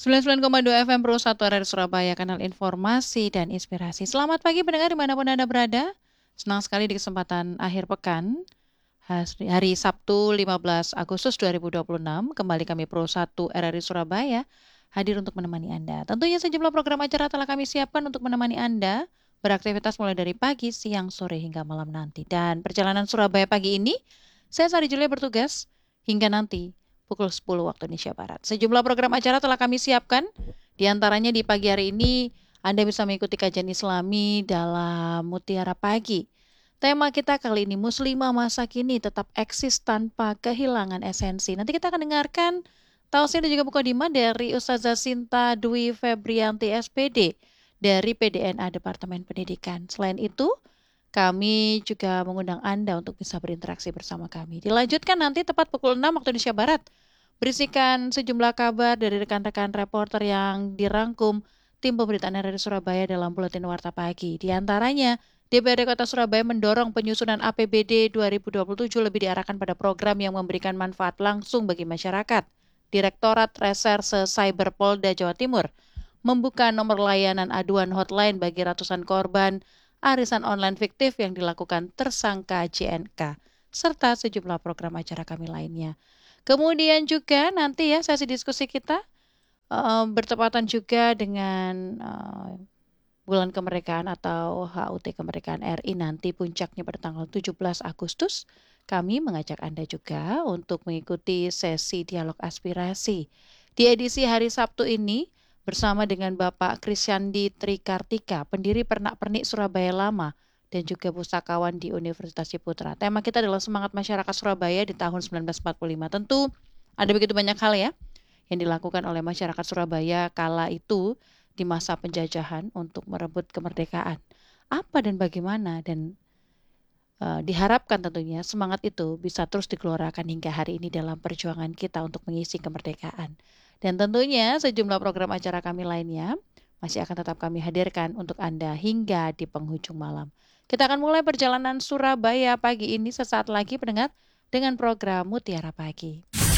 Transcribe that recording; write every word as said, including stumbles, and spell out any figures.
sembilan puluh sembilan koma dua F M Pro satu R R Surabaya, kanal informasi dan inspirasi. Selamat pagi pendengar dimanapun Anda berada. Senang sekali di kesempatan akhir pekan, hari Sabtu lima belas Agustus dua ribu dua puluh enam, kembali kami Pro satu R R I Surabaya hadir untuk menemani Anda. Tentunya sejumlah program acara telah kami siapkan untuk menemani Anda beraktivitas mulai dari pagi, siang, sore hingga malam nanti. Dan perjalanan Surabaya pagi ini, saya Sari Julia bertugas hingga nanti pukul sepuluh waktu Indonesia Barat. Sejumlah program acara telah kami siapkan, di antaranya di pagi hari ini Anda bisa mengikuti kajian Islami dalam Mutiara Pagi. Tema kita kali ini, Muslimah masa kini tetap eksis tanpa kehilangan esensi. Nanti kita akan dengarkan tausiah dan juga mukadimah dari Ustazah Sinta Dwi Febrianti S P D dari P D N A Departemen Pendidikan. Selain itu, kami juga mengundang Anda untuk bisa berinteraksi bersama kami. Dilanjutkan nanti tepat pukul enam waktu Indonesia Barat, berisikan sejumlah kabar dari rekan-rekan reporter yang dirangkum tim pemberitaan R R I Surabaya dalam Buletin Warta Pagi. Di antaranya, D P R D Kota Surabaya mendorong penyusunan A P B D dua ribu dua puluh tujuh lebih diarahkan pada program yang memberikan manfaat langsung bagi masyarakat. Direktorat Reserse Cyber Polda Jawa Timur membuka nomor layanan aduan hotline bagi ratusan korban arisan online fiktif yang dilakukan tersangka J N K, serta sejumlah program acara kami lainnya. Kemudian juga nanti ya sesi diskusi kita uh, bertepatan juga dengan uh, bulan kemerdekaan atau H U T kemerdekaan R I, nanti puncaknya pada tanggal tujuh belas Agustus. Kami mengajak Anda juga untuk mengikuti sesi dialog aspirasi. Di edisi hari Sabtu ini, bersama dengan Bapak Krisyandi Trikartika, pendiri Pernak-Pernik Surabaya Lama, dan juga pustakawan di Universitas Ciputra. Tema kita adalah semangat masyarakat Surabaya di tahun sembilan belas empat puluh lima. Tentu ada begitu banyak hal ya yang dilakukan oleh masyarakat Surabaya kala itu di masa penjajahan untuk merebut kemerdekaan. Apa dan bagaimana, dan uh, diharapkan tentunya semangat itu bisa terus digelorakan hingga hari ini dalam perjuangan kita untuk mengisi kemerdekaan. Dan tentunya sejumlah program acara kami lainnya masih akan tetap kami hadirkan untuk Anda hingga di penghujung malam. Kita akan mulai perjalanan Surabaya pagi ini sesaat lagi pendengar dengan program Mutiara Pagi.